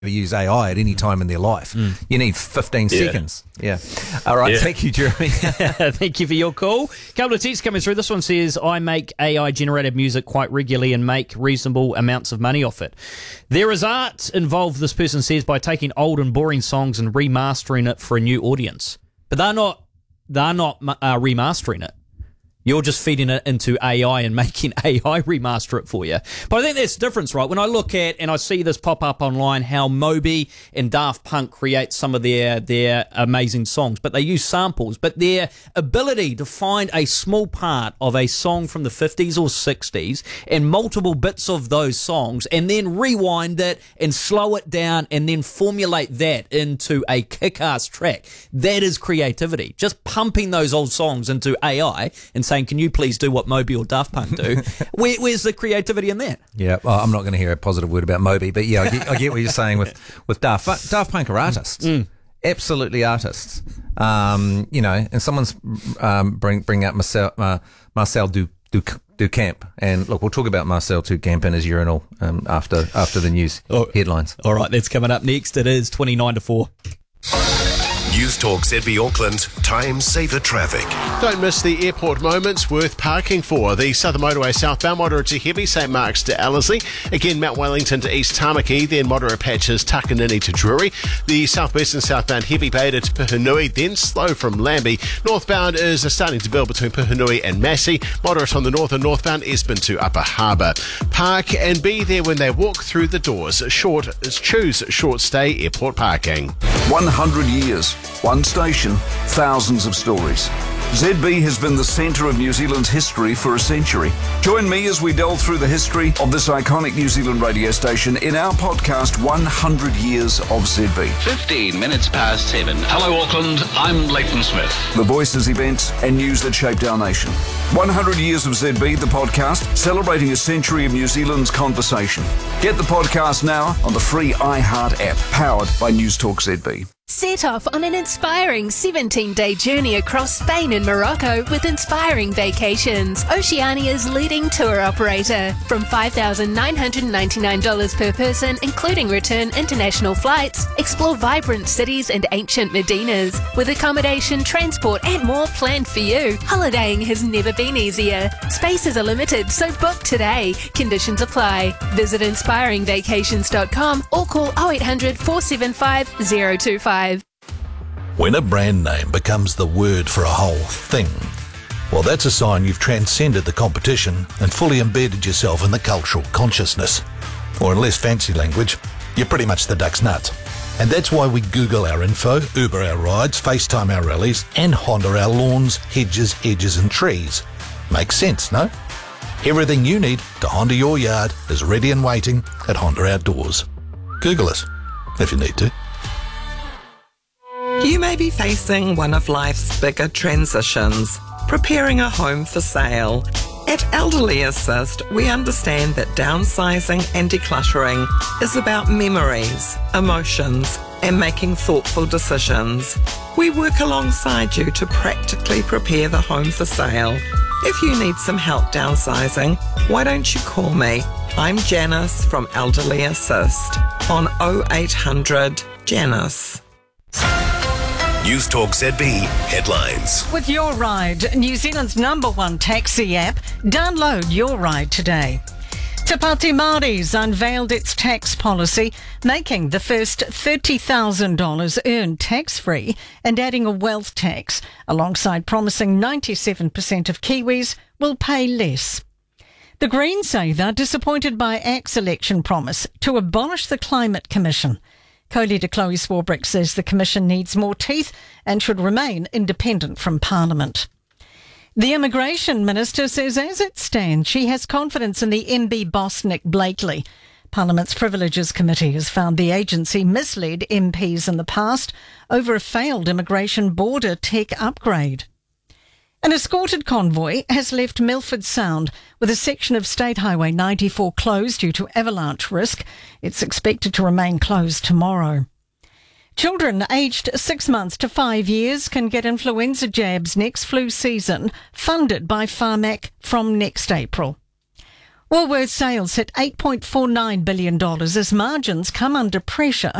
use AI at any time in their life. You need 15 seconds. Yeah. All right. Thank you, Jeremy. Thank you for your call. Couple of texts coming through. This one says, I make AI generated music quite regularly and make reasonable amounts of money off it. There is art involved, this person says, by taking old and boring songs and remastering it for a new audience. But they're not remastering it. You're just feeding it into AI and making AI remaster it for you. But I think there's a difference, right? When I look at, and I see this pop up online, how Moby and Daft Punk create some of their amazing songs, but they use samples. But their ability to find a small part of a song from the 50s or 60s and multiple bits of those songs and then rewind it and slow it down and then formulate that into a kick-ass track. That is creativity. Just pumping those old songs into AI and saying, can you please do what Moby or Daft Punk do? Where's the creativity in that? Yeah, well, I'm not going to hear a positive word about Moby, but yeah, I get what you're saying with Daft Punk are artists. Absolutely artists. And someone's bring out Marcel Duchamp. And look, we'll talk about Marcel Duchamp and his urinal after the news headlines. All right, that's coming up next. It is 29 to 4. News Talk ZB Auckland, time saver traffic. Don't miss the airport moments worth parking for. The Southern Motorway southbound, moderate to heavy, St Mark's to Ellerslie. Again, Mount Wellington to East Tamaki, then moderate patches Takanini to Drury. The southwest and southbound heavy Beta to Puhinui, then slow from Lambie. Northbound is starting to build between Puhinui and Massey. Moderate on the north and northbound, Espen to Upper Harbour. Park and be there when they walk through the doors. Choose short stay airport parking. 100 years, one station, thousands of stories. ZB has been the centre of New Zealand's history for a century. Join me as we delve through the history of this iconic New Zealand radio station in our podcast, 100 Years of ZB. 15 minutes past 7. Hello, Auckland. I'm Leighton Smith. The voices, events and news that shaped our nation. 100 Years of ZB, the podcast, celebrating a century of New Zealand's conversation. Get the podcast now on the free iHeart app, powered by News Talk ZB. Set off on an inspiring 17-day journey across Spain and Morocco with Inspiring Vacations, Oceania's leading tour operator. From $5,999 per person, including return international flights, explore vibrant cities and ancient medinas. With accommodation, transport and more planned for you, holidaying has never been easier. Spaces are limited, so book today. Conditions apply. Visit inspiringvacations.com or call 0800 475 025. When a brand name becomes the word for a whole thing, well, that's a sign you've transcended the competition and fully embedded yourself in the cultural consciousness. Or in less fancy language, you're pretty much the duck's nuts. And that's why we Google our info, Uber our rides, FaceTime our rallies, and Honda our lawns, hedges, edges and trees. Makes sense, no? Everything you need to Honda your yard is ready and waiting at Honda Outdoors. Google us, if you need to. You may be facing one of life's bigger transitions, preparing a home for sale. At Elderly Assist, we understand that downsizing and decluttering is about memories, emotions, and making thoughtful decisions. We work alongside you to practically prepare the home for sale. If you need some help downsizing, why don't you call me? I'm Janice from Elderly Assist on 0800 Janice. News Talk ZB headlines. With Your Ride, New Zealand's #1 taxi app, download Your Ride today. Te Pāti Māori's unveiled its tax policy, making the first $30,000 earned tax-free and adding a wealth tax, alongside promising 97% of Kiwis will pay less. The Greens say they're disappointed by ACT's election promise to abolish the Climate Commission. Co-leader Chloe Swarbrick says the Commission needs more teeth and should remain independent from Parliament. The Immigration Minister says as it stands, she has confidence in the MB boss Nick Blakely. Parliament's Privileges Committee has found the agency misled MPs in the past over a failed immigration border tech upgrade. An escorted convoy has left Milford Sound with a section of State Highway 94 closed due to avalanche risk. It's expected to remain closed tomorrow. Children aged 6 months to 5 years can get influenza jabs next flu season, funded by Pharmac from next April. Woolworths sales hit $8.49 billion as margins come under pressure